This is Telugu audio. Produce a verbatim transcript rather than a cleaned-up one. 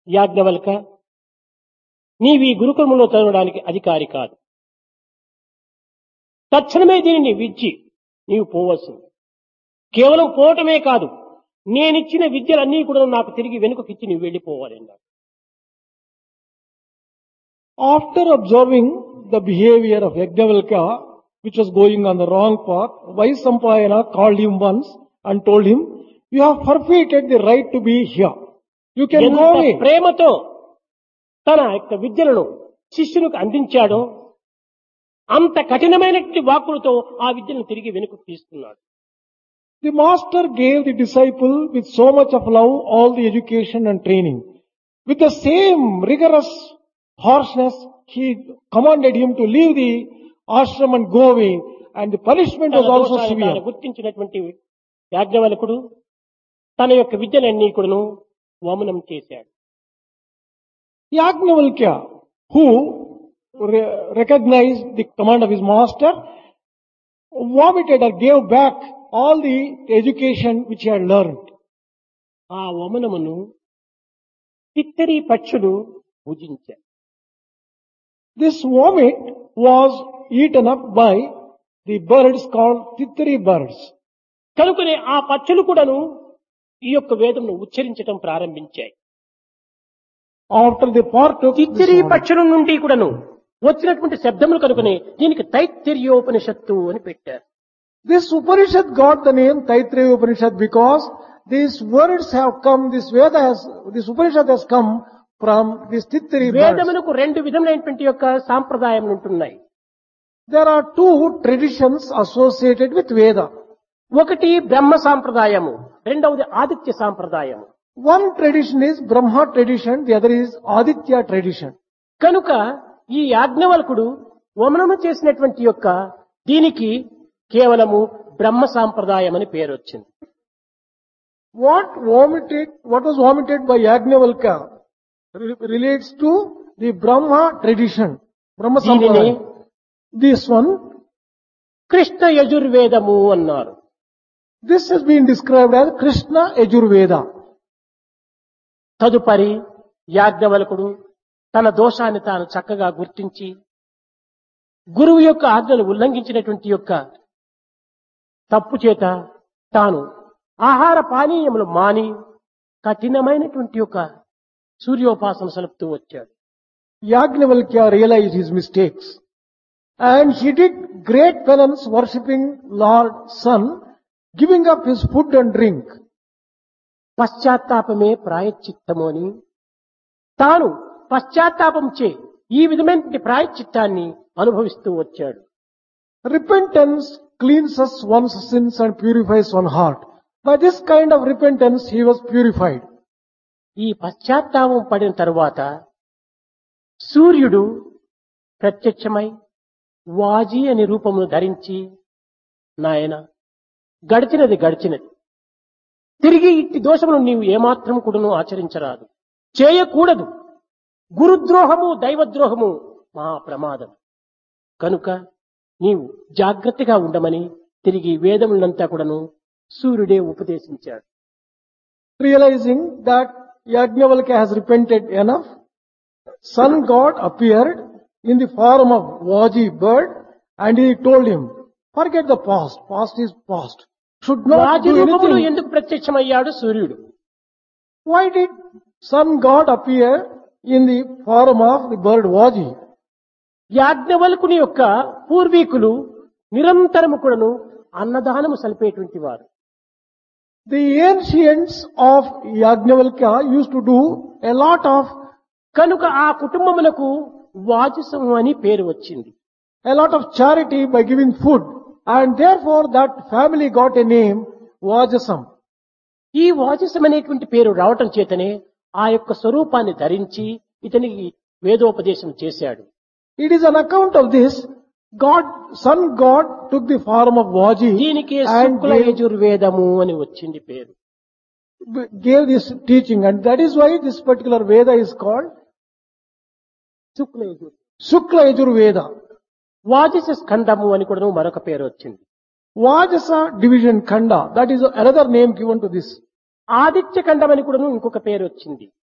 యాజ్ఞవల్క, నీవి గురుకులంలో చదవడానికి అధికారి కాదు. తక్షణమే దీనిని విడిచి నీవు పోవలసింది. కేవలం పోవటమే కాదు, నేనిచ్చిన విద్యలన్నీ కూడా నాకు తిరిగి వెనుకకిచ్చి నీవు వెళ్ళిపోవాలి అన్నాడు. After observing the behavior of Yajnavalkya, which was going on the wrong path, Vaisampayana called him once and told him, you have forfeited the right to be here. You can ఎంత go away. ప్రేమతో తన యొక్క విద్యలను శిష్యునికి అందించాడో అంత కఠినమైనటువంటి వాక్కులతో ఆ విద్యను తిరిగి వెనుకకు తీసుకున్నాడు. The master gave the disciple with so much of love all the education and training. With the same rigorous harshness, he commanded him to leave the ashram and go away, and the punishment was తన also దోషాన్ని తాను severe. గుర్తించినటువంటి యాజ్ఞవల్కుడు తన యొక్క విద్యలన్నీ కూడాను వమనం చేశాడు. Yajnavalkya, who re- recognized the command of his master, vomited or gave back all the education which he had learned. ఆ వమనమును తిత్తరి పక్షులు భుజించారు. This vomit was eaten up by the birds called Tittari birds. కనుకనే ఆ పక్షులు కూడాను ఈ యొక్క వేదమును ఉచ్చరించడం ప్రారంభించాయి. After they partook, this తిత్తిరి vomit. పక్షుల నుండి కూడాను వచ్చినటువంటి శబ్దములు కనుకనే దీనికి తైత్తిర్యోపనిషత్తు అని పెట్టారు. This Upanishad got the name Taittiriya Upanishad because these words have come, this Veda has, this Upanishad has come from these Tittari birds. వేదమునకు రెండు విధములైనటువంటి యొక్క సాంప్రదాయములు ఉంటున్నాయి. There are two traditions associated with Veda. ఒకటి బ్రహ్మ సాంప్రదాయము, రెండవది Aditya సాంప్రదాయము. One tradition is Brahma tradition, the other is Aditya tradition. కనుక ఈ యాజ్ఞవల్కుడు వమనము చేసినటువంటి యొక్క దీనికి కేవలము బ్రహ్మ సాంప్రదాయం అని పేరు వచ్చింది. What vomited, what was vomited by Yajnavalkya re- relates to the Brahma tradition, Brahma దీనిని Sampradaya. This one, కృష్ణ యజుర్వేదము అన్నారు. this has been described as Krishna Yajurveda. తదుపరి యాజ్ఞవల్కుడు తన దోషాన్ని తాను చక్కగా గుర్తించి గురువు యొక్క ఆజ్ఞను ఉల్లంఘించినటువంటి యొక్క తప్పు చేత తాను ఆహార పానీయములు మాని కఠినమైనటువంటి యొక్క సూర్యోపాసన సలుపుతూ వచ్చాడు. Yajnavalkya realized his mistakes and he did great penance worshipping Lord Sun, giving up his food and drink. పశ్చాత్తాపమే ప్రాయశ్చిత్తము అని తాను పశ్చాత్తాపం చే ఈ విధమైనటువంటి ప్రాయశ్చిత్తాన్ని అనుభవిస్తూ వచ్చాడు. Repentance cleanses one's sins and purifies one's heart. By this kind of repentance he was purified. ఈ పశ్చాత్తాపం పడిన తరువాత సూర్యుడు ప్రత్యక్షమై వాజీ అనే రూపమును ధరించి, నాయన గడిచినది గడిచినది, తిరిగి ఇట్టి దోషమును నీవు ఏమాత్రం కూడాను ఆచరించరాదు, చేయకూడదు. గురుద్రోహము దైవద్రోహము మహా ప్రమాదం కనుక నీవు జాగ్రత్తగా ఉండమని తిరిగి వేదములంతా కూడాను సూర్యుడే ఉపదేశించాడు. Realizing that Yajnavalkya has repented enough, sun god appeared in the form of Vaji bird and he told him, forget the past, past is past. Should not Vaji do రూపములు anything. ఎందుకు ప్రత్యక్షమయ్యాడు సూర్యుడు? Why did sun god appear in the form of the bird Vaji? యాజ్ఞవల్కుని యొక్క పూర్వీకులు నిరంతరము కూడాను అన్నదానము సలిపేటువంటి వారు. The ancients of Yajnavalkya used to do a lot of, కనుక ఆ కుటుంబములకు వాజసము అని పేరు వచ్చింది. a lot of charity by giving food, and therefore that family got a name Vajasam. ఈ వాజసం అనేటువంటి పేరు రావటం చేతనే ఆ యొక్క స్వరూపాన్ని ధరించి ఇతనికి వేదోపదేశం చేశాడు. It is on account of this, God, sun god took the form of Vaji దీనికి and శుక్ల gave, యజుర్వేదము అని వచ్చింది పేరు. gave this teaching, and that is why this particular Veda is called Shukla Yajur Shukla Yajur Veda. వాజస స్కందము అని కూడా మరొక పేరు వచ్చింది. Vajasa division Khanda, that is another name given to this. Aditya ఖండం అని కూడా ఇంకొక పేరు వచ్చింది.